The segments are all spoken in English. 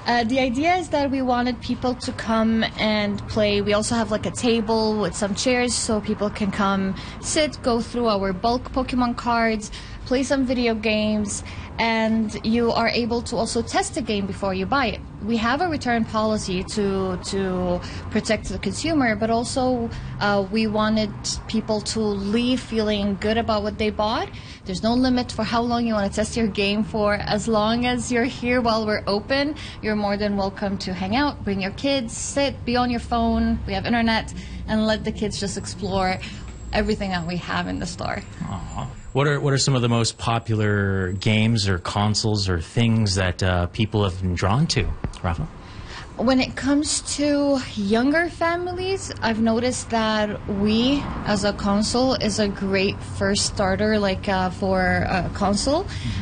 The idea is that we wanted people to come and play. We also have like a table with some chairs so people can come sit, go through our bulk Pokemon cards, play some video games, and you are able to also test the game before you buy it. We have a return policy to protect the consumer, but also we wanted people to leave feeling good about what they bought. There's no limit for how long you want to test your game for. As long as you're here while we're open, you're more than welcome to hang out, bring your kids, sit, be on your phone. We have internet, and let the kids just explore everything that we have in the store. Aww. What are some of the most popular games or consoles or things that people have been drawn to, Rafa? When it comes to younger families, I've noticed that Wii as a console is a great first starter, for a console.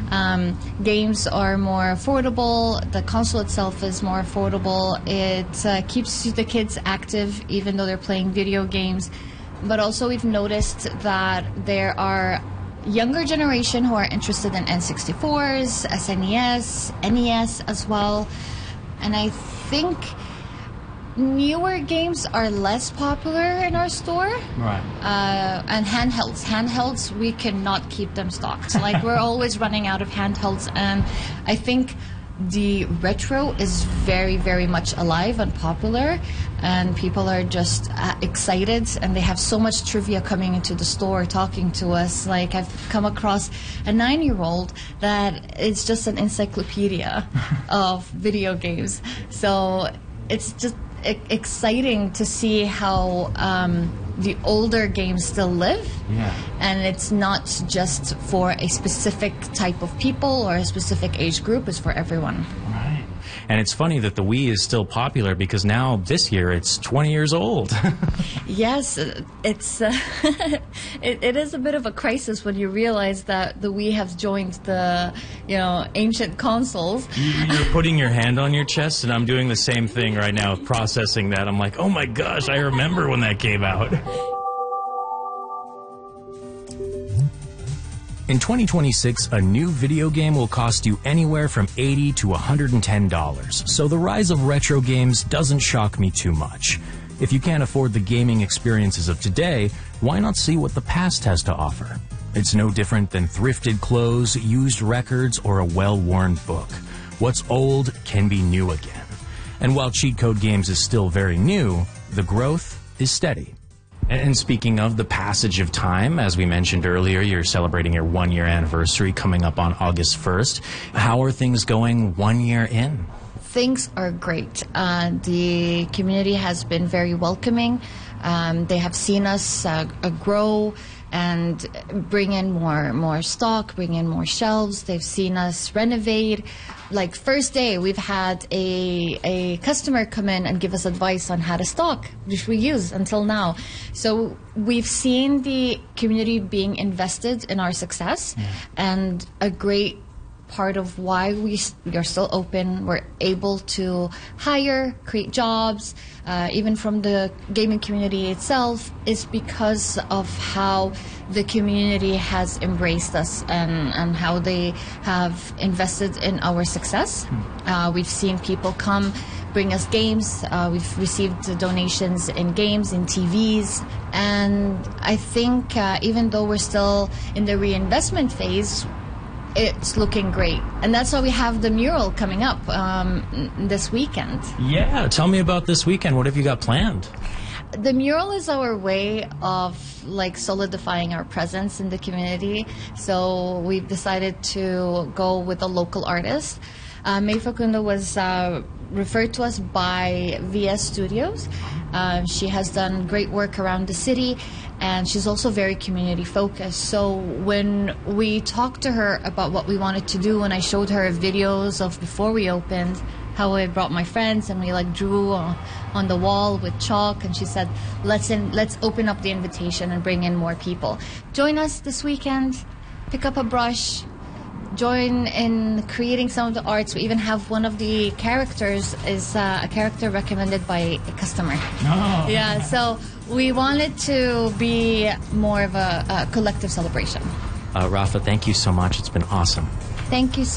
Games are more affordable. The console itself is more affordable. It keeps the kids active, even though they're playing video games. But also, we've noticed that there are younger generation who are interested in N64s, SNES, NES as well. And I think newer games are less popular in our store. Right. And handhelds, we cannot keep them stocked. Like, we're always running out of handhelds, and I think the retro is very, very much alive and popular, and people are just excited, and they have so much trivia coming into the store talking to us. Like, I've come across a 9-year-old that is just an encyclopedia of video games. So it's just exciting to see how the older games still live. Yeah. And it's not just for a specific type of people or a specific age group. It's for everyone. Right. And it's funny that the Wii is still popular because now this year it's 20 years old. Yes, it's it is a bit of a crisis when you realize that the Wii has joined the ancient consoles. You're putting your hand on your chest, and I'm doing the same thing right now, processing that. I'm like, oh my gosh, I remember when that came out. In 2026, a new video game will cost you anywhere from $80 to $110, so the rise of retro games doesn't shock me too much. If you can't afford the gaming experiences of today, why not see what the past has to offer? It's no different than thrifted clothes, used records, or a well-worn book. What's old can be new again. And while Cheat Code Games is still very new, the growth is steady. And speaking of the passage of time, as we mentioned earlier, you're celebrating your 1-year anniversary coming up on August 1st. How are things going 1 year in? Things are great. The community has been very welcoming. They have seen us grow and bring in more stock, bring in more shelves. They've seen us renovate. Like, first day, we've had a customer come in and give us advice on how to stock, which we use until now. So we've seen the community being invested in our success, and a great part of why we are still open. We're able to hire, create jobs, even from the gaming community itself, is because of how the community has embraced us and how they have invested in our success. We've seen people come, bring us games. We've received donations in games, in TVs. And I think even though we're still in the reinvestment phase, it's looking great. And that's why we have the mural coming up this weekend. Yeah, tell me about this weekend. What have you got planned? The mural is our way of solidifying our presence in the community. So we've decided to go with a local artist. May Facundo was referred to us by VS Studios. She has done great work around the city, and she's also very community focused. So when we talked to her about what we wanted to do, and I showed her videos of before we opened, how I brought my friends and we drew on the wall with chalk, and she said, let's open up the invitation and bring in more people. Join us this weekend, pick up a brush, join in creating some of the arts. We even have one of the characters is a character recommended by a customer. Oh. Yeah, so we wanted to be more of a collective celebration. Rafa, thank you so much. It's been awesome. Thank you so